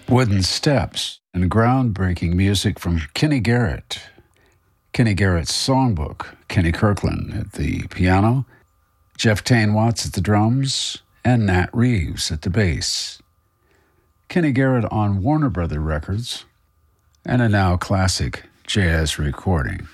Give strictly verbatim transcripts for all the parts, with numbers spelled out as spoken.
Wooden Steps, and groundbreaking music from Kenny Garrett. Kenny Garrett's songbook, Kenny Kirkland at the piano, Jeff Tane Watts at the drums, and Nat Reeves at the bass. Kenny Garrett on Warner Brothers Records, and a now classic jazz recording.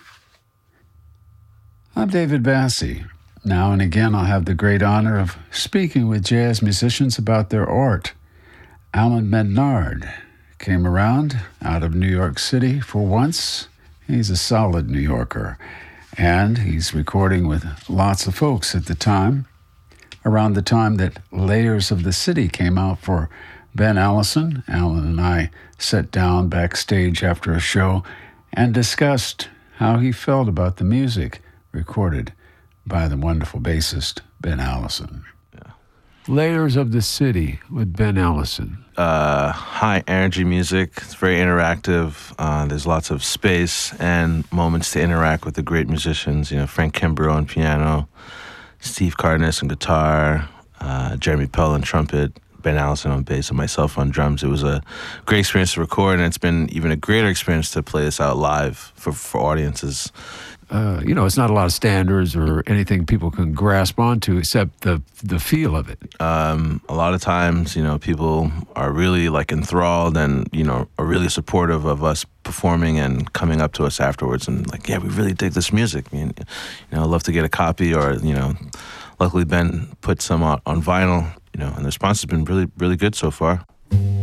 I'm David Bassie. Now and again I'll have the great honor of speaking with jazz musicians about their art. Alan Bednard came around out of New York City for once. He's a solid New Yorker, and he's recording with lots of folks at the time, around the time that Layers of the City came out for Ben Allison. Alan and I sat down backstage after a show and discussed how he felt about the music recorded by the wonderful bassist Ben Allison. Yeah. Layers of the City with Ben Allison. Uh, high energy music. It's very interactive. Uh, there's lots of space and moments to interact with the great musicians. You know, Frank Kimbrough on piano, Steve Cardenas on guitar, uh, Jeremy Pell on trumpet, Ben Allison on bass, and myself on drums. It was a great experience to record, and it's been even a greater experience to play this out live for, for audiences. Uh, you know, it's not a lot of standards or anything people can grasp onto except the the feel of it. Um, a lot of times, you know, people are really like enthralled and, you know, are really supportive of us performing and coming up to us afterwards and like, yeah, we really dig this music. I mean, you know, I'd love to get a copy or, you know, luckily Ben put some out on vinyl, you know, and the response has been really, really good so far.